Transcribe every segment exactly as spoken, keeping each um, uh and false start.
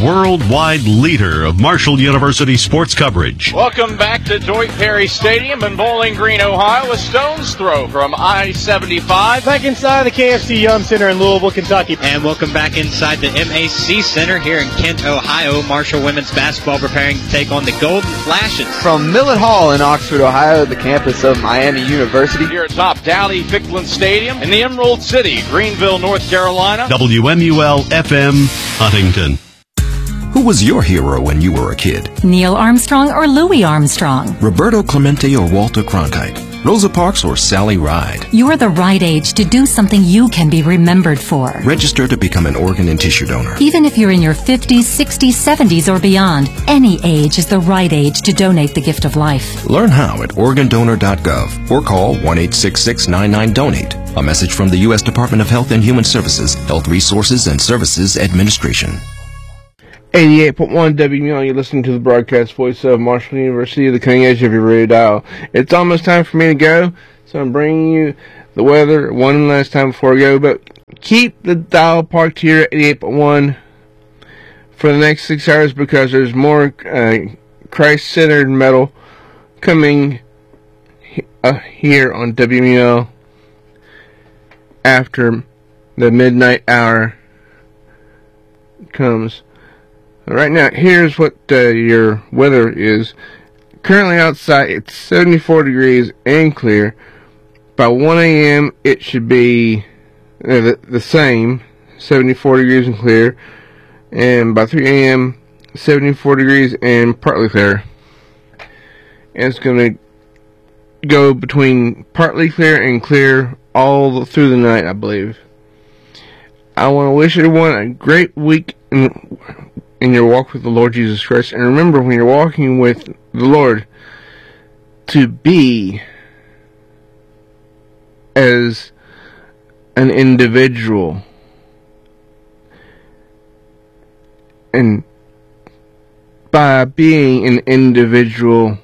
worldwide leader of Marshall University sports coverage. Welcome back to Dwight Perry Stadium in Bowling Green, Ohio, a stone's throw from I seventy-five. Back inside the K F C Yum Center in Louisville, Kentucky. And welcome back inside the M A C Center here in Kent, Ohio. Marshall women's basketball preparing to take on the Golden Flashes. From Millet Hall in Oxford, Ohio, the campus of Miami University. Here atop Dowdy Ficklin Stadium in the Emerald City, Greenville, North Carolina. W M U L F M, Huntington. Who was your hero when you were a kid? Neil Armstrong or Louis Armstrong? Roberto Clemente or Walter Cronkite? Rosa Parks or Sally Ride? You're the right age to do something you can be remembered for. Register to become an organ and tissue donor. Even if you're in your fifties, sixties, seventies, or beyond, any age is the right age to donate the gift of life. Learn how at organ donor dot gov or call one eight six six nine nine donate. A message from the U S Department of Health and Human Services, Health Resources and Services Administration. eighty-eight point one W M U L, you're listening to the broadcast voice of Marshall University, the cutting edge of your radio dial. It's almost time for me to go, so I'm bringing you the weather one last time before I go, but keep the dial parked here at eighty-eight point one for the next six hours because there's more uh, Christ-centered metal coming uh, here on W M U L after the midnight hour comes. Right now, here's what uh, your weather is. Currently outside, it's seventy-four degrees and clear. By one a.m., it should be uh, the, the same, seventy-four degrees and clear. And by three a.m., seventy-four degrees and partly clear. And it's going to go between partly clear and clear all through the night, I believe. I want to wish everyone a great week in, in your walk with the Lord Jesus Christ. And remember, when you're walking with the Lord, to be as an individual. And by being an individual,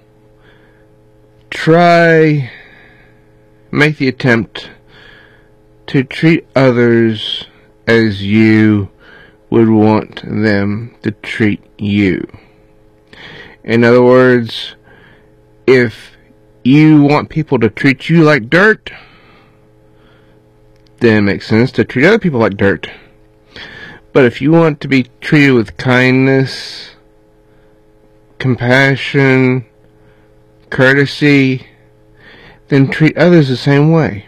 try, make the attempt to treat others as you would want them to treat you. In other words, if you want people to treat you like dirt, then it makes sense to treat other people like dirt. But if you want to be treated with kindness, compassion, courtesy, then treat others the same way.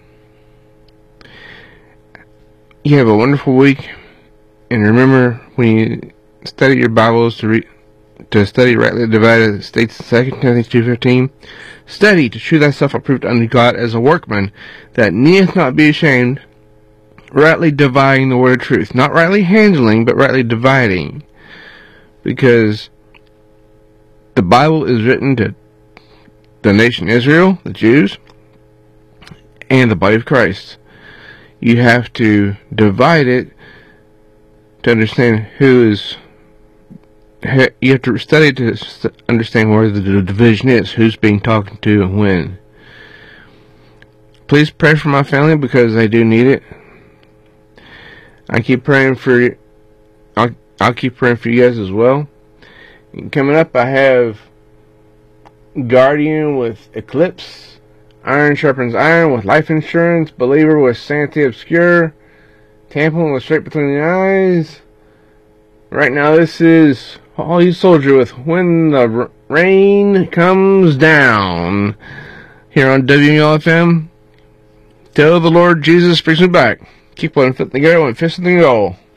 You have a wonderful week, and remember, when you study your Bibles to read, to study rightly divided, it states in Second Timothy two fifteen, study to shew thyself approved unto God as a workman that needeth not be ashamed, rightly dividing the word of truth. Not rightly handling, but rightly dividing. Because the Bible is written to the nation Israel, the Jews, and the body of Christ. You have to divide it to understand who is. You have to study to understand where the division is, who's being talked to and when. Please pray for my family because they do need it. I keep praying for you. I'll, I'll keep praying for you guys as well. And coming up, I have Guardian with Eclipse. Iron Sharpens Iron with Life Insurance. Believer with Santa Obscure. Tampon with Straight Between the Eyes. Right now, this is All You Soldier with When the Rain Comes Down. Here on W M U L F M. Till the Lord Jesus brings me back. Keep one foot in the go and fist in the goal.